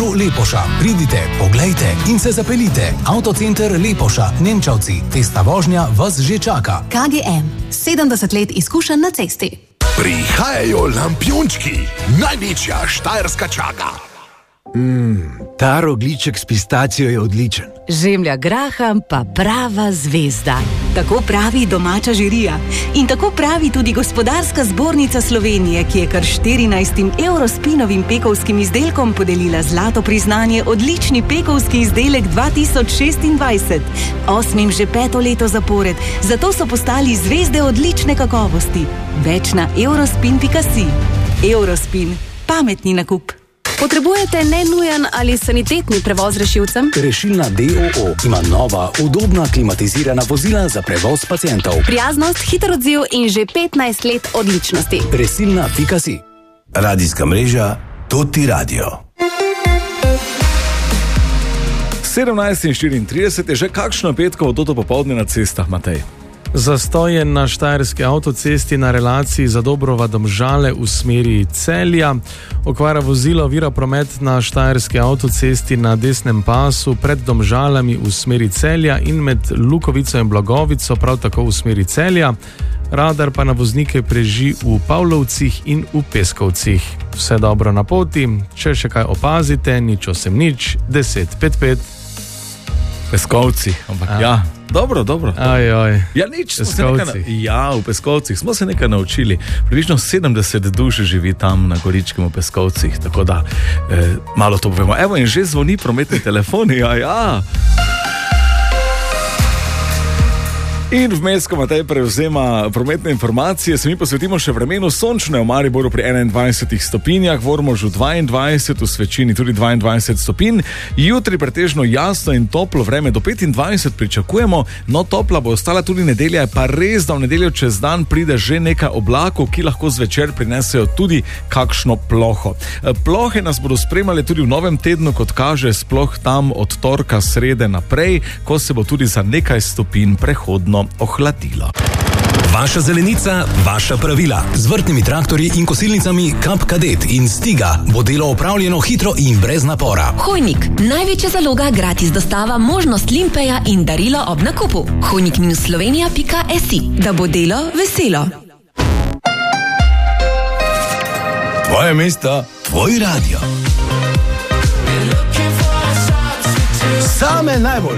do Lepoša. Pridite, poglejte in se zapeljite. Avtocenter Lepoša, Nemčevci. Testa vožnja vas že čaka. KGM, 70 let izkušenj na cesti. Prihajajo lampiončki, največja štajerska čaga. Ta rogljiček s pistacijo je odličen. Žemlja graham pa prava zvezda. Tako pravi domača žirija. In tako pravi tudi Gospodarska zbornica Slovenije, ki je kar 14 Eurospinovim pekovskim izdelkom podelila zlato priznanje odlični pekovski izdelek 2026. 8. že 5. leto zapored, zato so postali zvezde odlične kakovosti. Več na eurospin.si. Eurospin. Pametni nakup. Potrebujete nenujen ali sanitetni prevoz rešilcem? Rešilna DOO ima nova, udobna, klimatizirana vozila za prevoz pacientov. Prijaznost, hiter odziv in že 15 let odličnosti. Resilna.si. Radijska mreža Toti Radio. 17:34 je že kakšno petkovo toto popoldne na cestah, Matej? Zastoj je na štajerski avtocesti na relaciji Zadobrova-Domžale v smeri Celja. Okvara vozila ovira promet na štajerski avtocesti na desnem pasu pred Domžalami v smeri Celja in med Lukovico in Blagovico prav tako v smeri Celja. Radar pa na voznike preži v Pavlovcih in v Peskovcih. Vse dobro na poti, če še kaj opazite, nič 1055. Peskovci, ampak ja. Dobro. Ja, nič, v Peskovcih smo se nekaj naučili. Približno 70 duš živi tam na Goričkem v Peskovcih, tako da malo to povemo. Evo in že zvoni prometni telefon, ja. In vmes, ko Matej prevzema prometne informacije, se mi posvetimo še vremenu. Sončno je v Mariboru pri 21 stopinjah, v Ormožu 22, v Svečini tudi 22 stopinj. Jutri pretežno jasno in toplo vreme, do 25 pričakujemo, no topla bo ostala tudi nedelja, pa res, da v nedeljo čez dan pride že nekaj oblakov, ki lahko zvečer prinesejo tudi kakšno ploho. Plohe nas bodo spremljali tudi v novem tednu, kot kaže, sploh tam od torka, srede naprej, ko se bo tudi za nekaj stopinj prehodno ohladilo. Vaša zelenica, vaša pravila. Z vrtnimi traktorji in kosilnicami Kap Kadet in Stiga bo delo opravljeno hitro in brez napora. Hojnik. Največja zaloga, gratis dostava, možnost limpeja in darilo ob nakupu. hojnik-slovenija.si. Da bo delo veselo. Tvoje mesto, tvoj radio. Same najboljše.